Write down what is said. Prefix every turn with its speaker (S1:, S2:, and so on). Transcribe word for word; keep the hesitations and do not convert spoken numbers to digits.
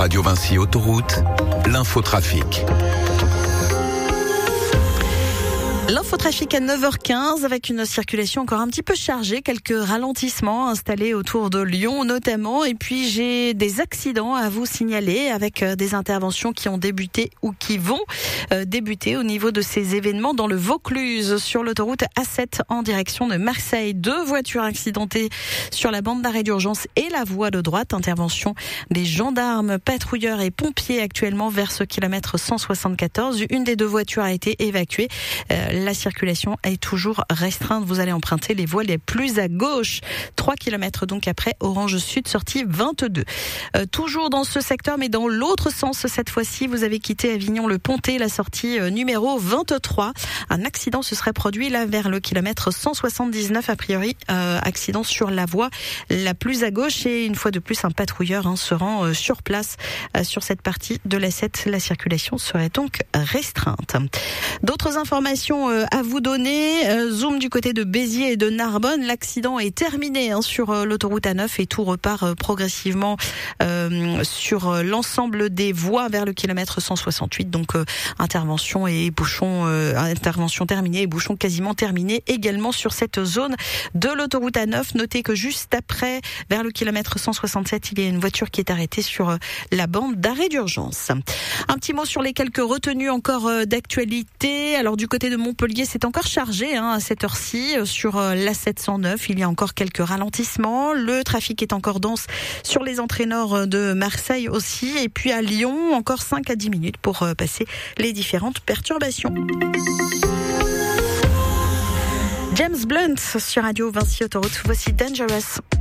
S1: Radio Vinci Autoroute, l'infotrafic.
S2: L'infotrafic à neuf heures quinze avec une circulation encore un petit peu chargée, quelques ralentissements installés autour de Lyon notamment, et puis j'ai des accidents à vous signaler avec des interventions qui ont débuté ou qui vont débuter au niveau de ces événements dans le Vaucluse sur l'autoroute A sept en direction de Marseille. Deux voitures accidentées sur la bande d'arrêt d'urgence et la voie de droite. Intervention des gendarmes, patrouilleurs et pompiers actuellement vers ce kilomètre cent soixante-quatorze. Une des deux voitures a été évacuée. La circulation est toujours restreinte. Vous allez emprunter les voies les plus à gauche. trois kilomètres donc après Orange Sud, sortie vingt-deux. Euh, toujours dans ce secteur, mais dans l'autre sens cette fois-ci, vous avez quitté Avignon-le-Pontet, la sortie euh, numéro vingt-trois. Un accident se serait produit là vers le kilomètre cent soixante-dix-neuf, a priori euh, accident sur la voie la plus à gauche. Et une fois de plus, un patrouilleur hein, se rend euh, sur place euh, sur cette partie de l'A sept. La circulation serait donc restreinte. D'autres informations à vous donner. Zoom du côté de Béziers et de Narbonne. L'accident est terminé hein, sur l'autoroute A neuf et tout repart progressivement euh, sur l'ensemble des voies vers le kilomètre cent soixante-huit. Donc euh, intervention et bouchon, euh, intervention terminée et bouchon quasiment terminé également sur cette zone de l'autoroute A neuf. Notez que juste après, vers le kilomètre cent soixante-sept, il y a une voiture qui est arrêtée sur la bande d'arrêt d'urgence. Un petit mot sur les quelques retenues encore d'actualité. Alors du côté de Montpellier, c'est encore chargé hein, à cette heure-ci sur l'A sept cent neuf. Il y a encore quelques ralentissements. Le trafic est encore dense sur les entrées nord de Marseille aussi. Et puis à Lyon, encore cinq à dix minutes pour passer les différentes perturbations. James Blunt sur Radio Vinci Autoroute. Voici Dangerous.